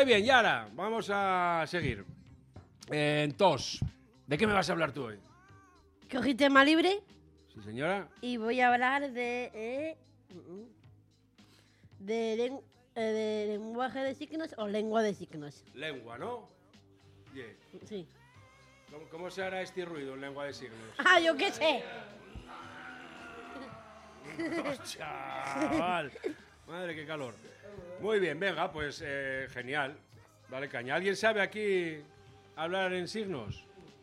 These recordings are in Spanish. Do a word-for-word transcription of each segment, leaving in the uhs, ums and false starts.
Muy bien, Yara, vamos a seguir. Eh, entonces, ¿de qué me vas a hablar tú hoy? Cogí tema libre. Sí, señora. Y voy a hablar de... Eh, de, len- eh, de lenguaje de signos o lengua de signos. Lengua, ¿no? Yeah. Sí. ¿Cómo, ¿Cómo se hará este ruido en lengua de signos? Ah, yo qué sé. ¡Oh, chaval! Madre, qué calor. Muy bien, venga, pues eh, genial. Vale, caña. ¿Alguien sabe aquí hablar en signos?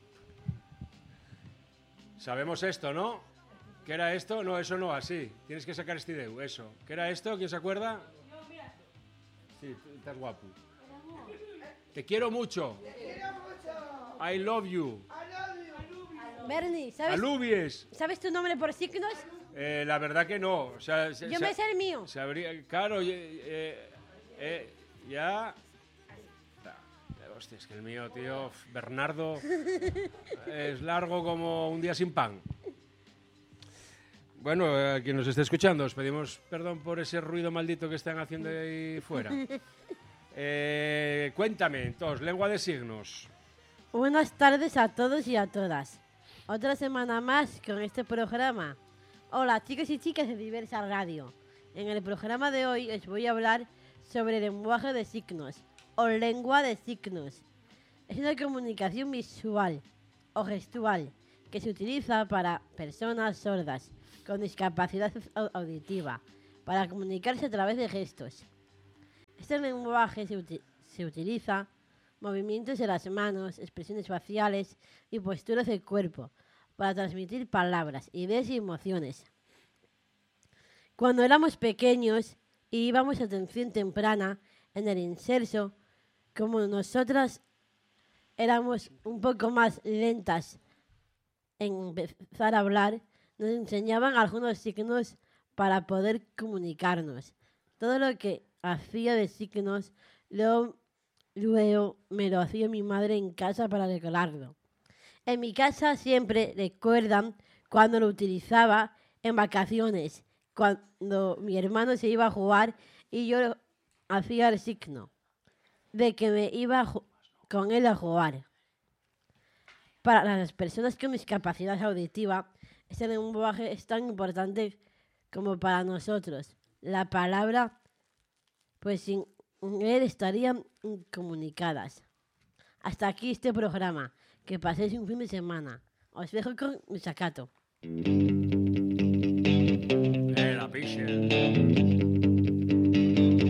Sabemos esto, ¿no? ¿Qué era esto? No, eso no, así. Tienes que sacar este dedo, eso. ¿Qué era esto? ¿Quién se acuerda? Sí, tú estás guapo. Te quiero mucho. I love you. Bernie, ¿sabes, Alubies. ¿sabes tu nombre por signos? Eh, la verdad que no. O sea, se, Yo se, me sé el mío. Sabría, claro, eh, eh, eh, ya... Hostia, es que el mío, tío, Bernardo, es largo como un día sin pan. Bueno, a quien nos esté escuchando, os pedimos perdón por ese ruido maldito que están haciendo ahí fuera. Eh, cuéntame, entonces, lengua de signos. Buenas tardes a todos y a todas. Otra semana más con este programa. Hola, chicos y chicas de Diversa Radio. En el programa de hoy os voy a hablar sobre el lenguaje de signos o lengua de signos. Es una comunicación visual o gestual que se utiliza para personas sordas con discapacidad au- auditiva para comunicarse a través de gestos. Este lenguaje se, uti- se utiliza movimientos de las manos, expresiones faciales y posturas del cuerpo para transmitir palabras, ideas y emociones. Cuando éramos pequeños y íbamos a atención temprana en el inserso, como nosotras éramos un poco más lentas en empezar a hablar, nos enseñaban algunos signos para poder comunicarnos. Todo lo que hacía de signos, luego, luego me lo hacía mi madre en casa para recordarlo. En mi casa siempre recuerdan cuando lo utilizaba en vacaciones, cuando mi hermano se iba a jugar y yo hacía el signo de que me iba a ju- con él a jugar. Para las personas con discapacidad auditiva, este lenguaje es tan importante como para nosotros. La palabra, pues sin él estarían incomunicadas. Hasta aquí este programa. Que paséis un fin de semana. Os dejo con mi sacato. Eh, la piche.